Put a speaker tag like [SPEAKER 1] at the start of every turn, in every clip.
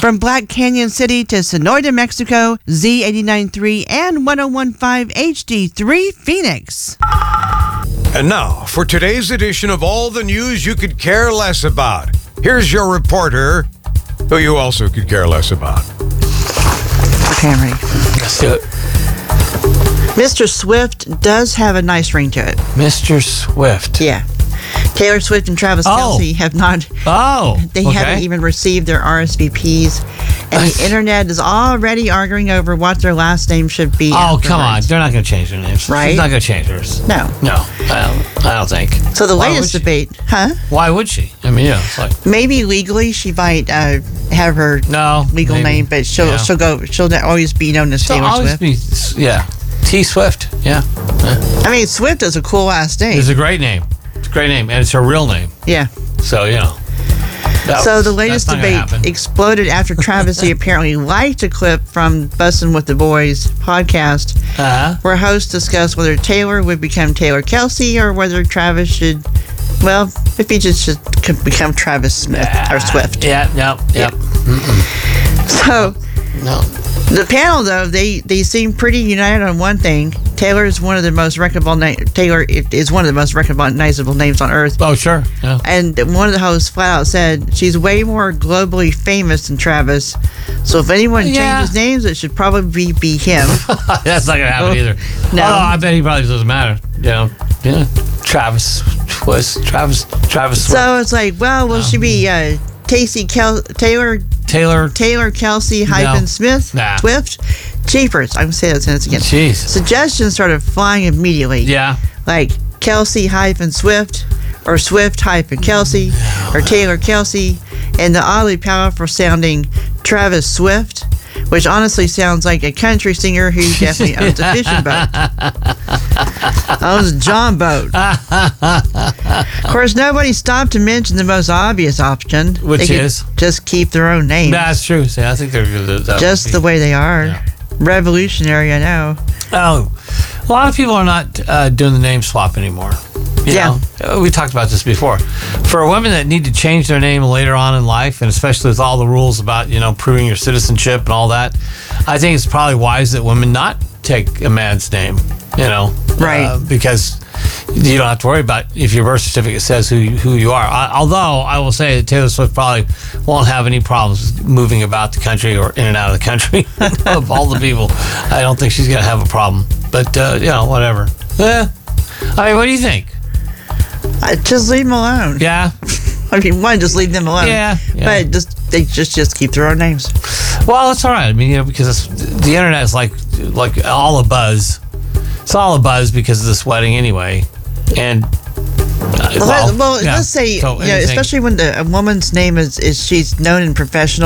[SPEAKER 1] From Black Canyon City to Sonoyta, Mexico, Z89.3 and 101.5 HD3 Phoenix.
[SPEAKER 2] And now, for today's edition of all the news you could care less about, here's your reporter, who you also could care less about.
[SPEAKER 1] Okay, I'm ready.
[SPEAKER 3] Let's do it.
[SPEAKER 1] Mr. Swift does have a nice ring to it.
[SPEAKER 3] Mr. Swift.
[SPEAKER 1] Yeah. Taylor Swift and Travis Kelce have not. They haven't even received their RSVPs. And the internet is already arguing over what their last name should be.
[SPEAKER 3] Come on. They're not going to change their names.
[SPEAKER 1] Right?
[SPEAKER 3] She's not going to change hers.
[SPEAKER 1] No.
[SPEAKER 3] I don't think.
[SPEAKER 1] So the latest debate,
[SPEAKER 3] Why would she? I mean, it's like.
[SPEAKER 1] Maybe legally she might have her legal name, but she'll always be known as Taylor Swift.
[SPEAKER 3] T Swift. Yeah.
[SPEAKER 1] I mean, Swift is a cool ass name.
[SPEAKER 3] It's a great name. It's a great name, and it's her real name.
[SPEAKER 1] Yeah.
[SPEAKER 3] So,
[SPEAKER 1] So the latest debate exploded after Travis apparently liked a clip from Bussin' with the Boys podcast, where hosts discussed whether Taylor would become Taylor Kelce or whether Travis should, if he just should become Travis Smith or Swift. So the panel, though, they seem pretty united on one thing. Taylor is one of the most recognizable names on earth.
[SPEAKER 3] Oh, sure. Yeah.
[SPEAKER 1] And one of the hosts flat out said she's way more globally famous than Travis. So if anyone changes names, it should probably be him.
[SPEAKER 3] That's not gonna happen either.
[SPEAKER 1] No,
[SPEAKER 3] I bet he probably doesn't matter. Travis Swift.
[SPEAKER 1] So it's like, will she be Taylor Kelce hyphen Smith Swift? Jeepers, I'm gonna say that sentence again.
[SPEAKER 3] Jeez.
[SPEAKER 1] Suggestions started flying immediately.
[SPEAKER 3] Yeah.
[SPEAKER 1] Like Kelce hyphen Swift, or Swift hyphen Kelce, or Taylor Kelce, and the oddly powerful sounding Travis Swift, which honestly sounds like a country singer who definitely owns a fishing boat. Owns a John boat. Of course, nobody stopped to mention the most obvious option,
[SPEAKER 3] which is
[SPEAKER 1] just keep their own name.
[SPEAKER 3] That's true. See, I think they're
[SPEAKER 1] just the way they are. Yeah. Revolutionary, I know.
[SPEAKER 3] Oh, a lot of people are not doing the name swap anymore. You know? We talked about this before. For women that need to change their name later on in life, and especially with all the rules about, proving your citizenship and all that, I think it's probably wise that women not take a man's name,
[SPEAKER 1] Right.
[SPEAKER 3] Because you don't have to worry about if your birth certificate says who you are. Although I will say that Taylor Swift probably won't have any problems moving about the country or in and out of the country. Of all the people, I don't think she's going to have a problem. But, whatever. I mean, what do you think?
[SPEAKER 1] Just leave them alone.
[SPEAKER 3] Yeah.
[SPEAKER 1] I mean, just leave them alone.
[SPEAKER 3] Yeah.
[SPEAKER 1] But they just keep their own names.
[SPEAKER 3] Well, it's all right. I mean, because the internet is like all a buzz. It's all a buzz because of this wedding anyway. And let's say, especially when a woman's name is she's known in her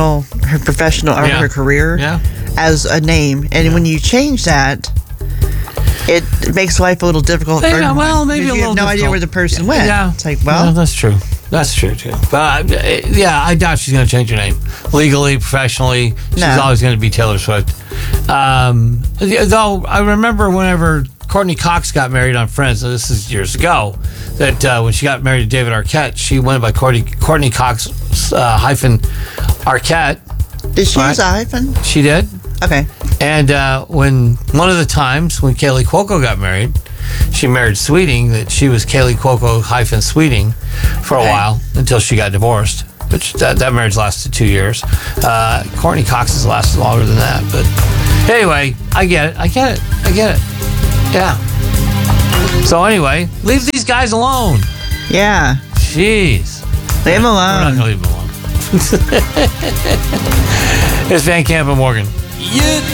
[SPEAKER 3] career as a name, and when you change that, it makes life a little difficult. For everyone, maybe
[SPEAKER 1] you have no idea where the person went.
[SPEAKER 3] Yeah,
[SPEAKER 1] it's like,
[SPEAKER 3] that's true. That's true too. But I doubt she's going to change her name legally, professionally. She's always going to be Taylor Swift. Though I remember whenever Courtney Cox got married on Friends, so this is years ago, that when she got married to David Arquette, she went by Courtney Cox hyphen Arquette.
[SPEAKER 1] Did she use a hyphen?
[SPEAKER 3] She did.
[SPEAKER 1] Okay.
[SPEAKER 3] And when one of the times when Kaylee Cuoco got married, she married Sweeting, that she was Kaylee Cuoco hyphen Sweeting for a while until she got divorced, which that marriage lasted 2 years. Courtney Cox has lasted longer than that. But anyway, I get it. Yeah. So anyway, leave these guys alone.
[SPEAKER 1] Yeah.
[SPEAKER 3] Jeez.
[SPEAKER 1] Leave them alone.
[SPEAKER 3] We're not going to leave them alone. It's Van Camp and Morgan.
[SPEAKER 4] You